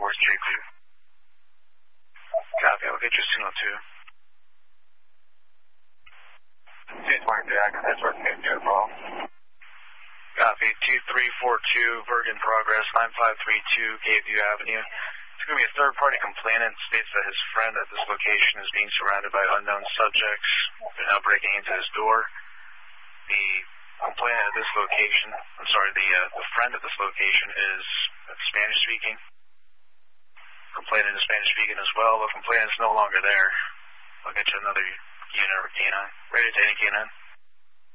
towards J2. Copy, I'll get you signal 2. 220, that's where it's getting to the ball. Copy, 2342, Bergen Progress, 9532, Gayview Avenue. It's going to be a third-party complainant. States that his friend at this location is being surrounded by unknown subjects. They're now breaking into his door. The complainant at this location, the friend at this location is Spanish-speaking. Complainant is Spanish-speaking as well, but complainant's no longer there. I'll get you another unit or canine. Ready to take a canine.